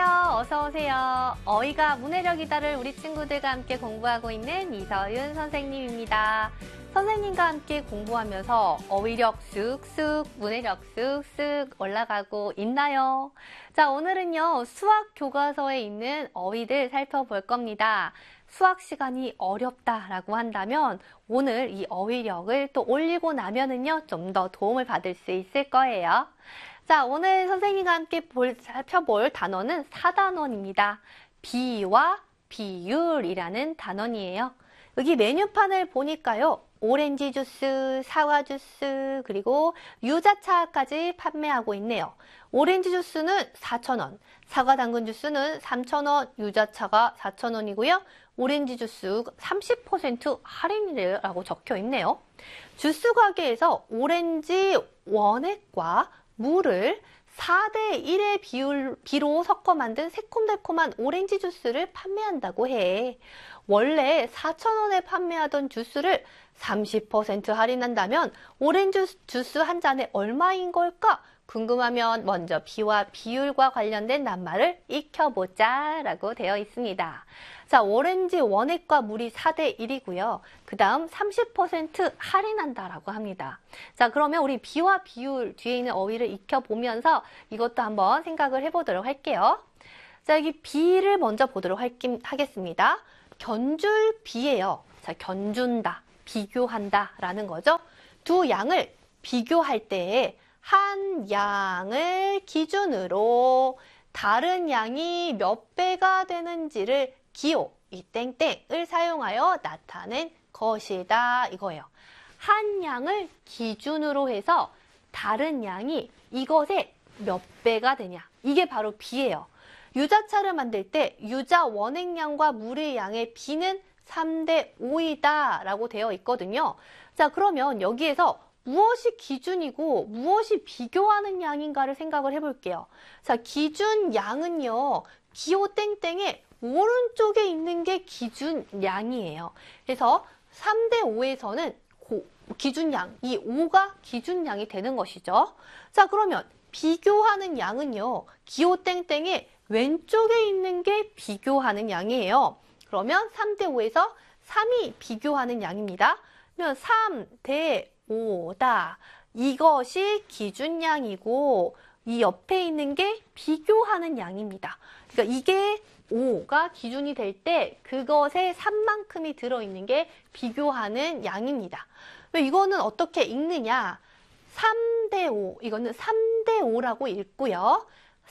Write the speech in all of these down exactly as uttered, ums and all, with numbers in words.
안녕하세요. 어서 오세요. 어휘가 문해력이다를 우리 친구들과 함께 공부하고 있는 이서윤 선생님입니다. 선생님과 함께 공부하면서 어휘력 쑥쑥, 문해력 쑥쑥 올라가고 있나요? 자, 오늘은요, 수학 교과서에 있는 어휘들 살펴볼 겁니다. 수학 시간이 어렵다라고 한다면 오늘 이 어휘력을 또 올리고 나면은요, 좀 더 도움을 받을 수 있을 거예요. 자, 오늘 선생님과 함께 볼, 살펴볼 단어는 사단원입니다. 비와 비율이라는 단원이에요. 여기 메뉴판을 보니까요. 오렌지 주스, 사과 주스, 그리고 유자차까지 판매하고 있네요. 오렌지 주스는 사천 원, 사과 당근 주스는 삼천 원, 유자차가 사천 원이고요. 오렌지 주스 삼십 퍼센트 할인이라고 적혀 있네요. 주스 가게에서 오렌지 원액과 물을 사 대 일의 비율, 비로 섞어 만든 새콤달콤한 오렌지 주스를 판매한다고 해. 원래 사천 원에 판매하던 주스를 삼십 퍼센트 할인한다면 오렌지 주스 한 잔에 얼마인 걸까? 궁금하면 먼저 비와 비율과 관련된 낱말을 익혀보자 라고 되어 있습니다. 자, 오렌지 원액과 물이 사 대 일이고요. 그 다음 삼십 퍼센트 할인한다라고 합니다. 자, 그러면 우리 비와 비율 뒤에 있는 어휘를 익혀보면서 이것도 한번 생각을 해보도록 할게요. 자, 여기 비를 먼저 보도록 할긴, 하겠습니다. 견줄 비예요. 자, 견준다, 비교한다 라는 거죠. 두 양을 비교할 때에 한 양을 기준으로 다른 양이 몇 배가 되는지를 기호, 이 땡땡을 사용하여 나타낸 것이다 이거예요. 한 양을 기준으로 해서 다른 양이 이것의 몇 배가 되냐. 이게 바로 비예요. 유자차를 만들 때 유자 원액량과 물의 양의 비는 삼 대 오이다 라고 되어 있거든요. 자, 그러면 여기에서 무엇이 기준이고 무엇이 비교하는 양인가를 생각을 해볼게요. 자, 기준 양은요, 기호 땡땡의 오른쪽에 있는 게 기준 양이에요. 그래서 삼 대 오에서는 기준 양, 이 오가 기준 양이 되는 것이죠. 자, 그러면 비교하는 양은요, 기호 땡땡의 왼쪽에 있는 게 비교하는 양이에요. 그러면 삼 대 오에서 삼이 비교하는 양입니다. 그러면 삼 대 오다. 이것이 기준양이고 이 옆에 있는 게 비교하는 양입니다. 그러니까 이게 오가 기준이 될 때 그것의 삼만큼이 들어있는 게 비교하는 양입니다. 이거는 어떻게 읽느냐? 삼 대 오, 이거는 삼 대 오라고 읽고요.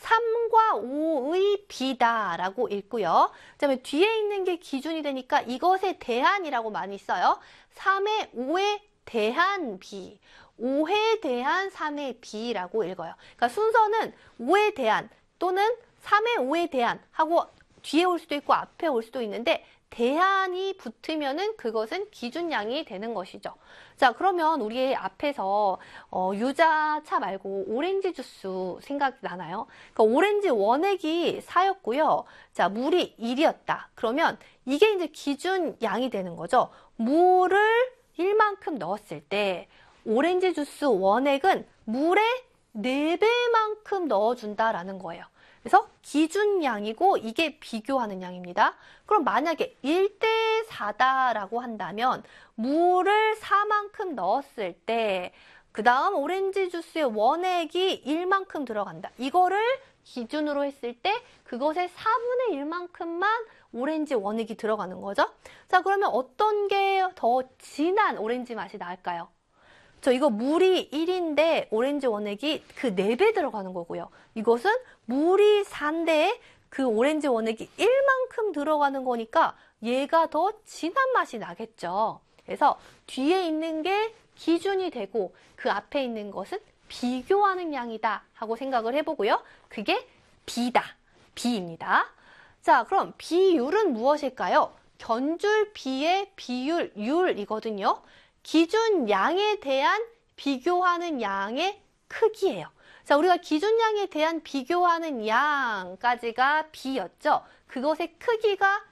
삼과 오의 비다라고 읽고요. 그다음에 뒤에 있는 게 기준이 되니까 이것에 대한이라고 많이 써요. 삼의 오에 대한 비, 오에 대한 삼의 비라고 읽어요. 그러니까 순서는 오에 대한 또는 삼의 오에 대한 하고 뒤에 올 수도 있고 앞에 올 수도 있는데 대한이 붙으면은 그것은 기준양이 되는 것이죠. 자, 그러면 우리 앞에서 어, 유자차 말고 오렌지 주스 생각나나요? 그러니까 오렌지 원액이 사였고요. 자, 물이 일이었다. 그러면 이게 이제 기준양이 되는 거죠. 물을 일만큼 넣었을 때 오렌지 주스 원액은 물의 네 배만큼 넣어준다라는 거예요. 그래서 기준양이고 이게 비교하는 양입니다. 그럼 만약에 일 대 사다라고 한다면 물을 사만큼 넣었을 때 그 다음 오렌지 주스의 원액이 일만큼 들어간다. 이거를 기준으로 했을 때 그것의 사분의 일만큼만 오렌지 원액이 들어가는 거죠. 자, 그러면 어떤 게 더 진한 오렌지 맛이 날까요? 저 이거 물이 일인데 오렌지 원액이 그 네 배 들어가는 거고요. 이것은 물이 사인데 그 오렌지 원액이 일만큼 들어가는 거니까 얘가 더 진한 맛이 나겠죠. 그래서 뒤에 있는 게 기준이 되고 그 앞에 있는 것은 비교하는 양이다 하고 생각을 해보고요. 그게 비다, 비입니다. 자, 그럼 비율은 무엇일까요? 견줄 비의 비율, 율이거든요. 기준 양에 대한 비교하는 양의 크기예요. 자, 우리가 기준 양에 대한 비교하는 양까지가 비였죠. 그것의 크기가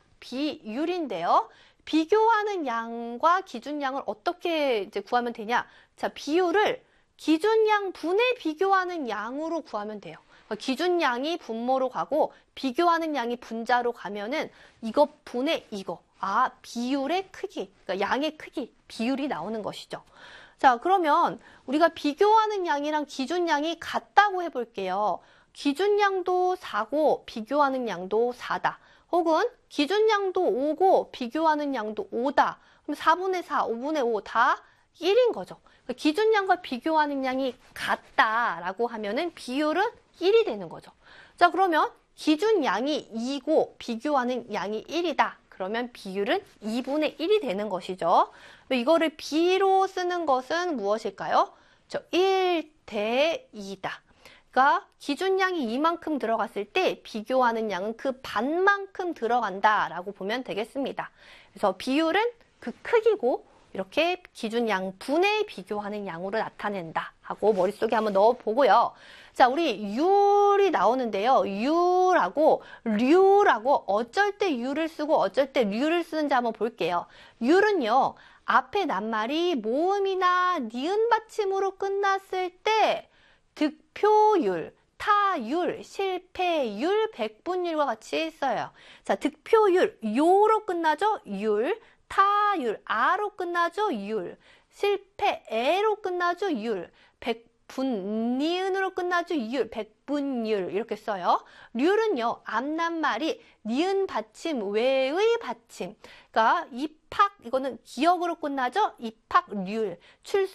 비율인데요. 비교하는 양과 기준 양을 어떻게 이제 구하면 되냐? 자, 비율을 기준양 분의 비교하는 양으로 구하면 돼요. 기준양이 분모로 가고 비교하는 양이 분자로 가면은 이거 분의 이거. 아, 비율의 크기, 그러니까 양의 크기, 비율이 나오는 것이죠. 자, 그러면 우리가 비교하는 양이랑 기준양이 같다고 해볼게요. 기준양도 사고 비교하는 양도 사다. 혹은 기준양도 오고 비교하는 양도 오다. 그럼 사분의 사, 오분의 오 다 일인 거죠. 기준양과 비교하는 양이 같다라고 하면은 비율은 일이 되는 거죠. 자, 그러면 기준양이 이고 비교하는 양이 일이다. 그러면 비율은 이분의 일이 되는 것이죠. 이거를 비로 쓰는 것은 무엇일까요? 일 대 이다. 그러니까 기준양이 이만큼 들어갔을 때 비교하는 양은 그 반만큼 들어간다라고 보면 되겠습니다. 그래서 비율은 그 크기고 이렇게 기준양 분의 비교하는 양으로 나타낸다 하고 머릿속에 한번 넣어보고요. 자, 우리 율이 나오는데요. 율하고 류라고 어쩔 때 유를 쓰고 어쩔 때 류를 쓰는지 한번 볼게요. 율은요. 앞에 낱말이 모음이나 니은 받침으로 끝났을 때 득표율, 타율, 실패율, 백분율과 같이 써요. 자, 득표율, 요로 끝나죠? 율. 타율, 아로 끝나죠? 율. 실패, 에로 끝나죠? 율. 백분, 니은으로 끝나죠? 율. 백분율 이렇게 써요. 률은요. 앞낱말이 니은 받침 외의 받침. 그러니까 입학, 이거는 기억으로 끝나죠? 입학률. 출